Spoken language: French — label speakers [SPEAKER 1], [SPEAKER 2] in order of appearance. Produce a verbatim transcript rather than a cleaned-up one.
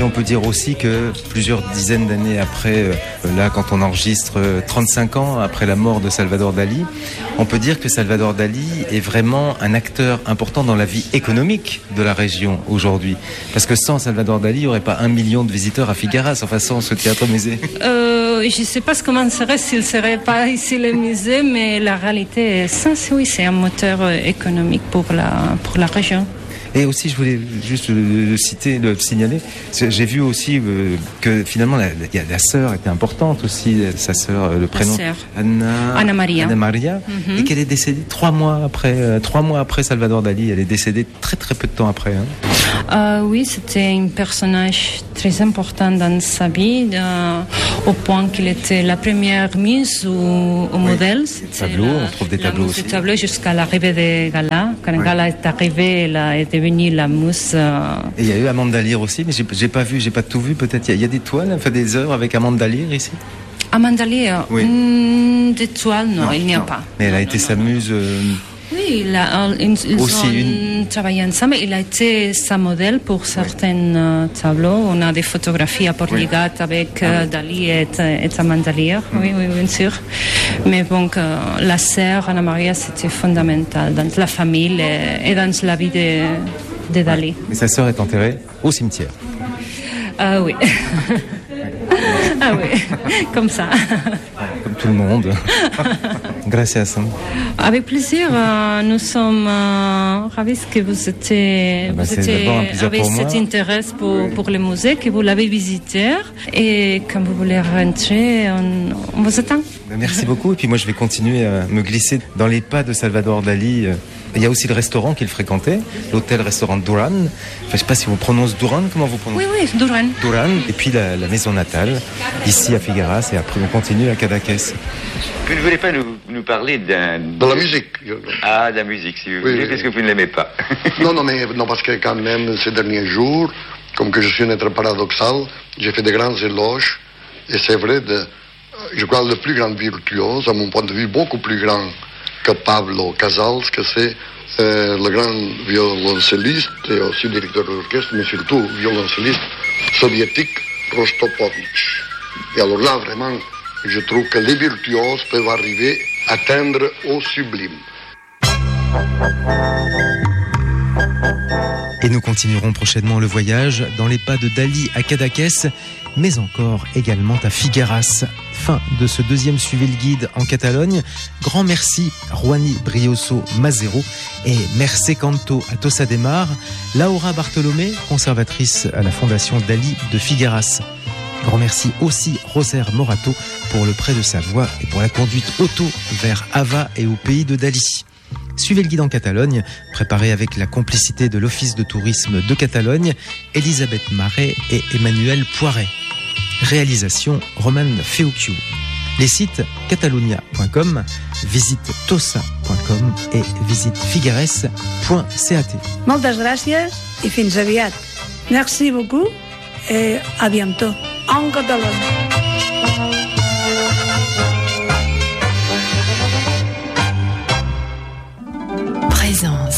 [SPEAKER 1] Et on peut dire aussi que plusieurs dizaines d'années après, euh, là quand on enregistre euh, trente-cinq ans après la mort de Salvador Dali, on peut dire que Salvador Dali est vraiment un acteur important dans la vie économique de la région aujourd'hui. Parce que sans Salvador Dali, il n'y aurait pas un million de visiteurs à Figueras, enfin sans ce théâtre-musée.
[SPEAKER 2] Euh, je ne sais pas comment serait s'il ne serait pas ici le musée, mais la réalité est ça, oui, c'est un moteur économique pour la, pour la région.
[SPEAKER 1] Et aussi, je voulais juste le, le citer, le signaler. J'ai vu aussi euh, que finalement la, la, la sœur était importante aussi, sa sœur, le prénom
[SPEAKER 2] Anna, Anna Maria,
[SPEAKER 1] Anna Maria mm-hmm. et qu'elle est décédée trois mois après, euh, trois mois après Salvador Dali. Elle est décédée très très peu de temps après. Hein.
[SPEAKER 2] Euh, oui, c'était un personnage très important dans sa vie, euh, au point qu'il était la première mise au, au oui. modèle.
[SPEAKER 1] Tableau, la, on trouve des tableaux aussi.
[SPEAKER 2] Tableau jusqu'à l'arrivée de Gala. Quand oui. Gala est arrivée, elle a été devenue la mousse. Euh...
[SPEAKER 1] Et il y a eu Amanda Lear aussi, mais j'ai, j'ai pas vu, j'ai pas tout vu. Peut-être il y, y a des toiles, enfin des œuvres avec Amanda Lear ici.
[SPEAKER 2] Amanda Lear, oui. mm, des toiles, non, non il n'y a
[SPEAKER 1] non.
[SPEAKER 2] pas.
[SPEAKER 1] Mais elle
[SPEAKER 2] non,
[SPEAKER 1] a
[SPEAKER 2] non,
[SPEAKER 1] été
[SPEAKER 2] non,
[SPEAKER 1] sa
[SPEAKER 2] non.
[SPEAKER 1] muse. Euh...
[SPEAKER 2] Oui, il a, ils, ils
[SPEAKER 1] aussi
[SPEAKER 2] ont
[SPEAKER 1] une...
[SPEAKER 2] travaillé ensemble. Il a été sa modèle pour certains oui. tableaux. On a des photographies à Portligat oui. avec euh, Dali et, et Amanda Lear. Mm. Oui, oui, bien sûr. Mais bon, euh, la sœur Anna Maria, c'était fondamental dans la famille et, et dans la vie de, de Dali.
[SPEAKER 1] Ouais. Et sa sœur est enterrée au cimetière.
[SPEAKER 2] Euh, oui. Ah oui, comme ça.
[SPEAKER 1] Comme tout le monde. Gracias.
[SPEAKER 2] Avec plaisir. Euh, nous sommes euh, ravis que vous étiez,
[SPEAKER 1] ah ben
[SPEAKER 2] vous étiez avec cet intérêt pour, oui. pour le musée, que vous l'avez visité. Et quand vous voulez rentrer, on, on vous attend.
[SPEAKER 1] Merci beaucoup. Et puis moi, je vais continuer à me glisser dans les pas de Salvador Dali. Il y a aussi le restaurant qu'il fréquentait, l'hôtel-restaurant Duran. Enfin, je ne sais pas si vous prononcez Duran, comment vous prononcez ?
[SPEAKER 2] Oui, oui, Duran.
[SPEAKER 1] Duran, et puis la, la maison natale, ici à Figueras, et après on continue à Cadaqués.
[SPEAKER 3] Vous ne voulez pas nous, nous parler d'un...
[SPEAKER 4] De la musique.
[SPEAKER 3] Ah, de la musique, si vous
[SPEAKER 4] oui,
[SPEAKER 3] voulez,
[SPEAKER 4] oui.
[SPEAKER 3] parce que vous ne l'aimez pas.
[SPEAKER 4] non, non, mais non, parce que quand même, ces derniers jours, comme que je suis un être paradoxal, j'ai fait de grands éloges, et c'est vrai, de, je crois, le plus grand virtuose, à mon point de vue, beaucoup plus grand que Pablo Casals, que c'est euh, le grand violoncelliste et aussi directeur de l'orchestre, mais surtout violoncelliste soviétique Rostropovitch. Et alors là, vraiment, je trouve que les virtuoses peuvent arriver à atteindre au sublime.
[SPEAKER 1] Et nous continuerons prochainement le voyage dans les pas de Dali à Cadaqués, mais encore également à Figueras. Fin de ce deuxième Suivez le guide en Catalogne. Grand merci Juani Brioso Mazero et merci canto à Tossa de Mar, Laura Bartolomé, conservatrice à la Fondation Dali de Figueras. Grand merci aussi Roser Morato pour le prêt de sa voix et pour la conduite auto vers Ava et au pays de Dali. Suivez le guide en Catalogne, préparé avec la complicité de l'Office de tourisme de Catalogne, Elisabeth Marais et Emmanuel Poiret. Réalisation Roman Feucchiu. Les sites catalonia point com, visite tossa point com et visite figueres point cat.
[SPEAKER 5] Moltes gràcies i fins aviat. Merci beaucoup et à bientôt. En Catalogne.
[SPEAKER 6] Présence.